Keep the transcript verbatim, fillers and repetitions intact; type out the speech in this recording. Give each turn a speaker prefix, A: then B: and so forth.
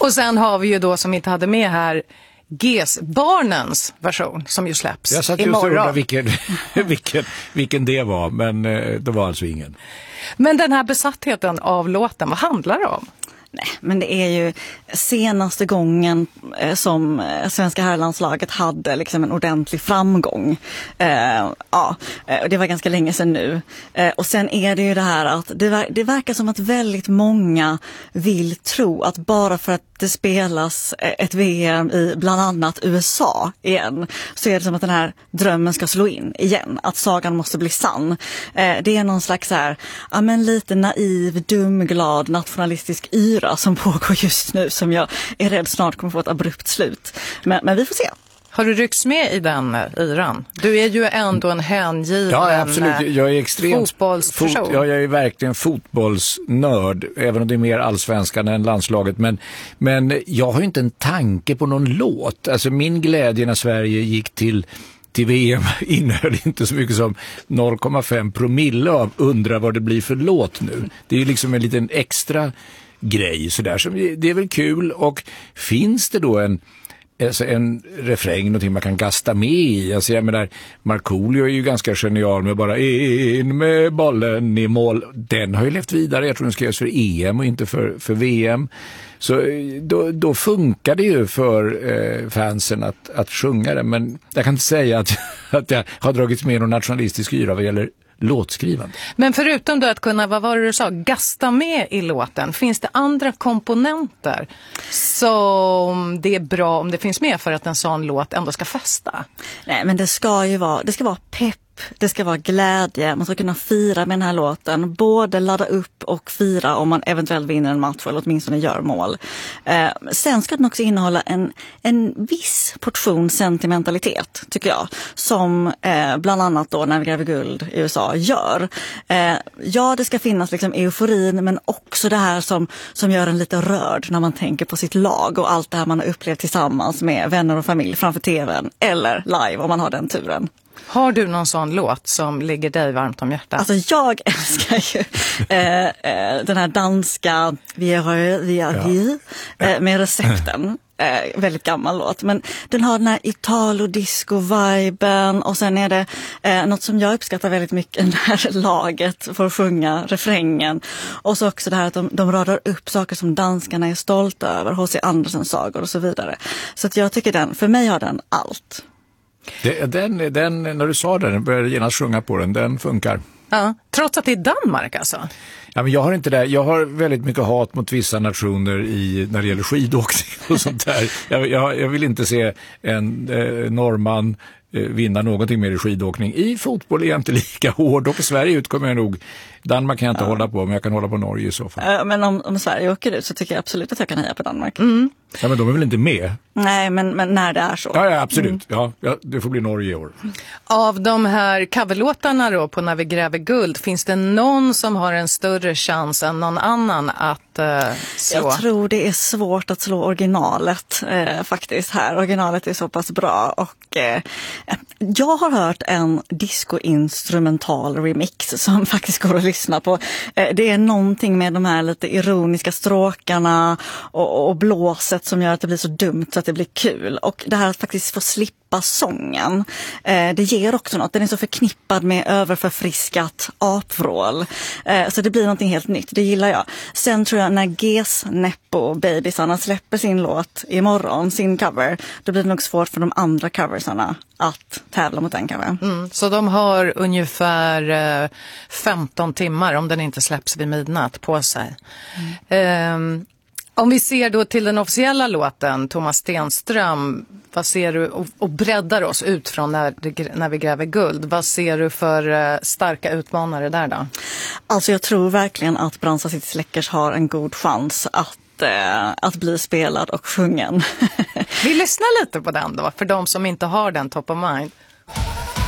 A: Och sen har vi ju då, som vi inte hade med här, G E S, barnens version som ju släpps
B: Jag satt just
A: imorgon.
B: och undrade vilken, vilken, vilken det var, men eh, det var alltså ingen.
A: Men den här besattheten av låten, vad handlar det om?
C: Nej, men det är ju senaste gången eh, som eh, svenska herrlandslaget hade liksom en ordentlig framgång. Eh, ja, eh, det var ganska länge sedan nu. Eh, och sen är det ju det här att det, ver- det verkar som att väldigt många vill tro att bara för att det spelas ett V M i bland annat U S A igen, så är det som att den här drömmen ska slå in igen. Att sagan måste bli sann. Eh, det är någon slags så här, ja, men lite naiv, dumglad, nationalistisk yra som pågår just nu, som jag är rädd snart kommer få ett abrupt slut. Men, men vi får se.
A: Har du ryckts med i den yran? Du är ju ändå en hängiven
B: Ja, absolut. Jag är extremt
A: fotbollsperson.
B: Fot, ja, jag är verkligen fotbollsnörd, även om det är mer allsvenskan än landslaget. Men, men jag har ju inte en tanke på någon låt. Alltså min glädje när Sverige gick till till V M innehöll inte så mycket som noll komma fem promille av undra vad det blir för låt nu. Det är ju liksom en liten extra grej sådär, som det är väl kul. Och finns det då en Alltså en refräng, någonting man kan gasta med i. Alltså jag menar, Markoolio är ju ganska genial med bara in med bollen i mål. Den har ju levt vidare. Jag tror den skrevs för E M och inte för, för V M. Så då, då funkar det ju för eh, fansen att, att sjunga det. Men jag kan inte säga att, att jag har dragits med någon nationalistisk yra vad gäller låtskrivande.
A: Men förutom då att kunna, vad var det du sa, gasta med i låten, finns det andra komponenter som det är bra om det finns med för att en sån låt ändå ska fästa?
C: Nej, men det ska ju vara, det ska vara pepp. Det ska vara glädje, man ska kunna fira med den här låten, både ladda upp och fira om man eventuellt vinner en match eller åtminstone gör mål. Eh, sen ska den också innehålla en, en viss portion sentimentalitet, tycker jag, som eh, bland annat då när vi gräver guld i U S A gör. Eh, ja, det ska finnas liksom euforin, men också det här som, som gör en lite rörd när man tänker på sitt lag och allt det här man har upplevt tillsammans med vänner och familj framför tvn eller live om man har den turen.
A: Har du någon sån låt som ligger dig varmt om hjärtat?
C: Alltså jag älskar ju eh, eh, den här danska Vi är vi är vi eh, med recepten. Eh, väldigt gammal låt, men den har den här Italo-disco-viben och sen är det eh, något som jag uppskattar väldigt mycket när laget får sjunga refrängen och så också det här att de, de radar upp saker som danskarna är stolta över, H C Andersens sagor och så vidare. Så att jag tycker den, för mig har den allt.
B: Det, den, den, när du sa den, började genast sjunga på den, den funkar.
A: Ja, trots att det är Danmark alltså?
B: Ja, men jag har inte det. Jag har väldigt mycket hat mot vissa nationer i, när det gäller skidåkning och sånt där. Jag, jag, jag vill inte se en eh, norrman eh, vinna någonting mer i skidåkning. I fotboll är jag inte lika hård och i Sverige ut kommer jag nog. Danmark kan jag inte ja. hålla på, men jag kan hålla på Norge i så fall.
C: Äh, men om, om Sverige åker ut så tycker jag absolut att jag kan heja på Danmark.
A: Mm.
B: Ja, men de är väl inte med?
C: Nej, men, men när det är så.
B: Ja, ja absolut. Mm. Ja, ja, det får bli Norge i år.
A: Av de här coverlåtarna då på När vi gräver guld, finns det någon som har en större chans än någon annan att uh, slå?
C: Jag tror det är svårt att slå originalet eh, faktiskt här. Originalet är så pass bra och eh, jag har hört en disco-instrumental remix som faktiskt går att lyssna på. Eh, det är någonting med de här lite ironiska stråkarna och, och blåset som gör att det blir så dumt så att det blir kul. Och det här att faktiskt få slippa sången, eh, det ger också något. Den är så förknippad med överförfriskat apvrål. Eh, så det blir någonting helt nytt. Det gillar jag. Sen tror jag när G E S, Neppo, Babysarna släpper sin låt imorgon, sin cover, då blir det nog svårt för de andra coversarna att tävla mot den covern.
A: Mm, så de har ungefär eh, femton timmar om den inte släpps vid midnatt på sig. Mm. Eh, Om vi ser då till den officiella låten, Thomas Stenström, vad ser du, och, och breddar oss ut från när, när vi gräver guld, vad ser du för uh, starka utmanare där då?
C: Alltså jag tror verkligen att Bransa City Släckers har en god chans att att bli spelad och sjungen.
A: Vi lyssnar lite på den då, för de som inte har den top of mind.